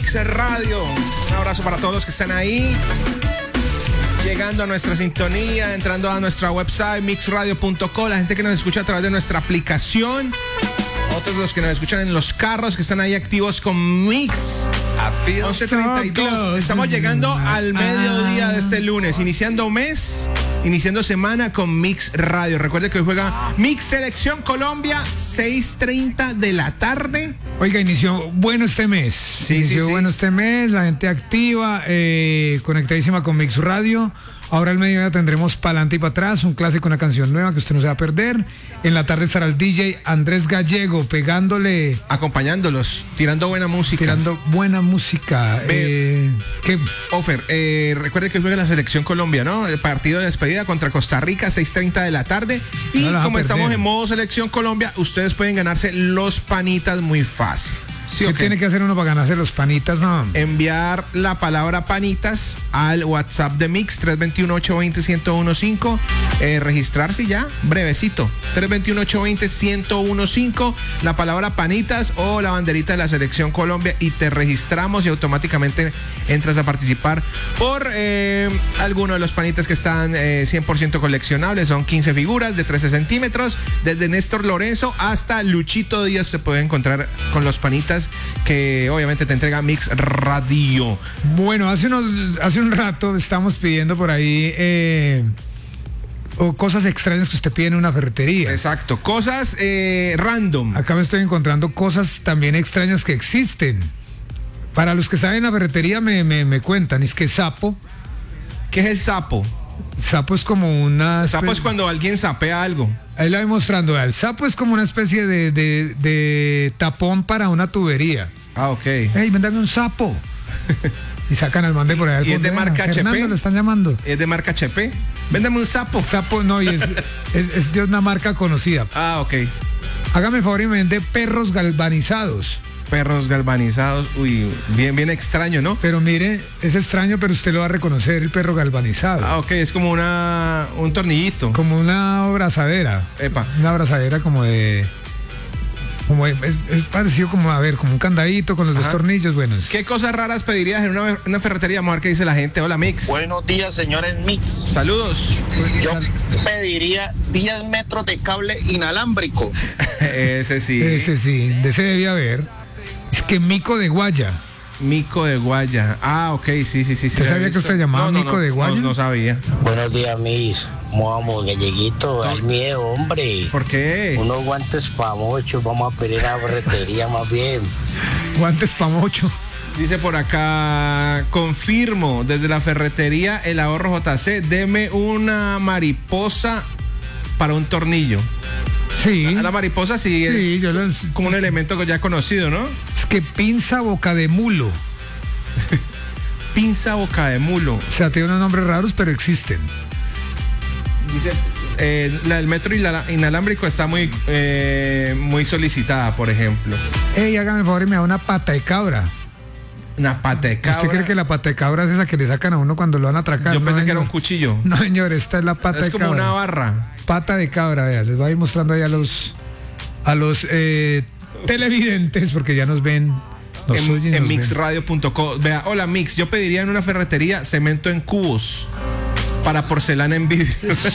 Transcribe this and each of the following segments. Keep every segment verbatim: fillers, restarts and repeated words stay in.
Mix Radio. Un abrazo para todos los que están ahí, llegando a nuestra sintonía, entrando a nuestra website mix radio punto co, la gente que nos escucha a través de nuestra aplicación, otros los que nos escuchan en los carros, que están ahí activos con Mix. once treinta y dos. Estamos llegando al mediodía de este lunes, iniciando mes, iniciando semana con Mix Radio. Recuerde que hoy juega Mix Selección Colombia, seis treinta de la tarde. Oiga, inició bueno este mes. Sí, inició sí, sí. bueno este mes, la gente activa, eh, conectadísima con Mix Radio. Ahora al mediodía tendremos Pa'lante y para atrás, un clásico, una canción nueva que usted no se va a perder. En la tarde estará el D J Andrés Gallego pegándole, acompañándolos, tirando buena música. tirando buena música. Eh, ¿qué? Ofer, eh, recuerde que juega la Selección Colombia, ¿no? El partido de despedida contra Costa Rica, seis treinta de la tarde. Y No la va a como estamos perder. en modo Selección Colombia, ustedes pueden ganarse los panitas muy fácil. ¿Sí ¿Qué o qué? tiene que hacer uno para ganarse los panitas? No. Enviar la palabra panitas al WhatsApp de Mix, tres dos uno, ocho dos cero, uno uno cinco. Eh, registrarse ya, brevecito. tres dos uno, ocho dos cero, uno uno cinco. La palabra panitas o la banderita de la Selección Colombia y te registramos y automáticamente entras a participar por eh, alguno de los panitas que están eh, cien por ciento coleccionables. Son quince figuras de trece centímetros. Desde Néstor Lorenzo hasta Luchito Díaz se puede encontrar con los panitas que obviamente te entrega Mix Radio. Bueno, hace unos, hace un rato estamos pidiendo por ahí eh, o cosas extrañas que usted pide en una ferretería. Exacto, cosas eh, random. Acá me estoy encontrando cosas también extrañas que existen. Para los que saben en la ferretería me, me, me cuentan, es que sapo. ¿Qué es el sapo? Sapo es como una... El sapo espe- es cuando alguien sapea algo. Ahí lo voy mostrando. El sapo es como una especie de, de, de tapón para una tubería. Ah, ok. Ey, véndame un sapo. Y sacan al man de por allá. al ¿Y es de fondo. marca Vea, H P? Fernando, lo están llamando. ¿Es de marca H P? Véndame un sapo. Sapo, no, y es, es, es de una marca conocida. Ah, ok. Hágame el favor y me vende perros galvanizados. Perros galvanizados. Uy, bien, bien extraño, ¿no? Pero mire, es extraño, pero usted lo va a reconocer, el perro galvanizado. Ah, ok, es como una un tornillito. Como una abrazadera. Epa. Una abrazadera como de... Como de- es, es parecido como, a ver, como un candadito con los Ajá. dos tornillos, bueno. es- ¿Qué cosas raras pedirías en una, una ferretería? Vamos a ver qué dice la gente. Hola, Mix. Buenos días, señores Mix. Saludos. Yo pediría diez metros de cable inalámbrico. Ese sí. Ese sí, de ese debía haber. Es que mico de guaya. Mico de guaya. Ah, ok, sí, sí, sí. sí ¿Usted lo he sabía que visto. usted llamaba No, no, mico no, de guaya? No, no sabía. Buenos días, mis. ¿Cómo vamos, galleguito? Al miedo, hombre. ¿Por qué? Unos guantes pamochos. Vamos a pedir a la ferretería más bien. Guantes pa' mocho. Dice por acá, confirmo, desde la ferretería El Ahorro J C, deme una mariposa para un tornillo. Sí. La mariposa sí es Sí, yo lo- como un elemento ya conocido, ¿no? Es que pinza boca de mulo. Pinza boca de mulo. O sea, tiene unos nombres raros, pero existen. Dice, eh, la del metro inala- inalámbrico está muy, eh, muy solicitada, por ejemplo. Ey, hágame el favor y me da una pata de cabra. Una pata de cabra. ¿Usted cree que la pata de cabra es esa que le sacan a uno cuando lo van a atracar? Yo No, pensé que era señor. un cuchillo. No, señor, esta es la pata Es de como cabra. una barra. Pata de cabra, vea, les voy a ir mostrando ahí a los a los eh, televidentes, porque ya nos ven, nos En, oyen, en nos mix ven. radio punto co. Vea, hola Mix, yo pediría en una ferretería cemento en cubos para porcelana en vidrio.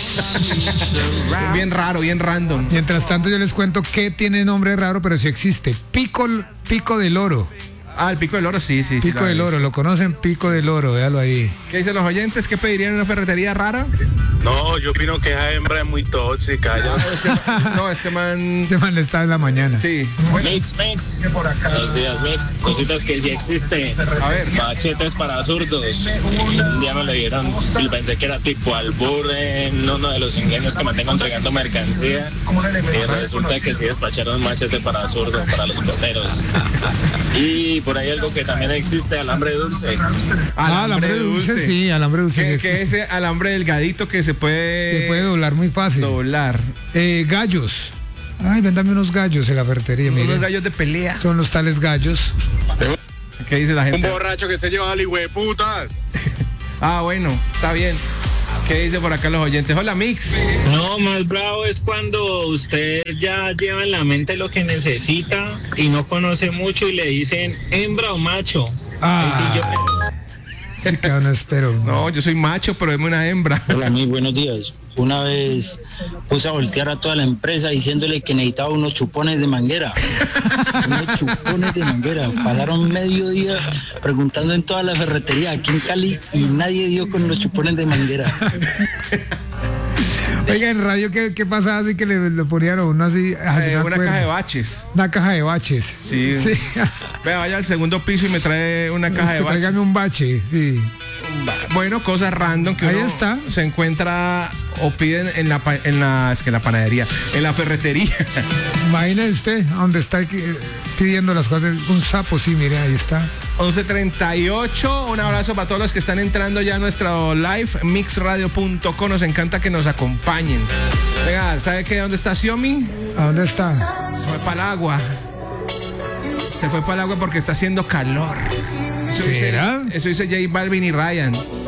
Bien raro, bien random. Mientras tanto yo les cuento que tiene nombre raro, pero sí existe. Pico, pico del oro. Ah, el pico del oro, sí, sí, sí. Pico lo he del oro, visto. lo conocen, pico del oro, véalo ahí. ¿Qué dicen los oyentes? ¿Qué pedirían en una ferretería rara? No, yo opino que esa hembra es muy tóxica. Yo... Este- no, este man. Ese man está en la mañana. Sí. Mix, mix. Buenos días, Mix. Cositas que sí existen. A ver. Machetes para zurdos. Un día me lo dieron y pensé que era tipo albur en uno de los ingenios que me tengo entregando mercancía. Y resulta que sí despacharon un machete para zurdo, para los porteros. Y por ahí algo que también existe, alambre dulce. Ah, alambre dulce, sí, alambre dulce. Que, sí que existe. ese alambre delgadito que se puede. Se puede doblar muy fácil. Doblar. Eh, gallos. Ay, véndame unos gallos en la ferretería, Unos mire. gallos de pelea. Son los tales gallos. ¿Qué dice la Un gente? borracho que se lleva al hijo de putas. Ah, bueno, está bien. ¿Qué dice por acá los oyentes? Hola, Mix. No, más bravo es cuando usted ya lleva en la mente lo que necesita y no conoce mucho y le dicen hembra o macho. Ah. Ahí sí yo- Sí, que no espero. No, yo soy macho, pero es una hembra. Hola, muy buenos días. Una vez puse a voltear a toda la empresa diciéndole que necesitaba unos chupones de manguera. Unos chupones de manguera. Pasaron medio día preguntando en toda la ferretería aquí en Cali y nadie dio con los chupones de manguera. Oiga, en radio, ¿qué, qué pasaba así que le, le ponían a uno así? Ah, yo Eh, me una acuerdo. caja de baches. Una caja de baches. Sí. Sí. Vea, vaya al segundo piso y me trae una caja Es de que baches. tráigame un bache, sí. Bueno, cosas random que Ahí uno está. se encuentra o piden en la, pa- en la, es que en la panadería, en la ferretería. Imagínese usted, a donde está eh, pidiendo las cosas. Un sapo, sí, mire, ahí está. once treinta y ocho, un abrazo para todos los que están entrando ya a nuestro live, mixradio punto com, nos encanta que nos acompañen. Venga, ¿sabe qué? ¿Dónde está Xiaomi? ¿A dónde está? Se fue para el agua. Se fue para el agua porque está haciendo calor. Eso dice, ¿Será? eso dice J Balvin y Ryan.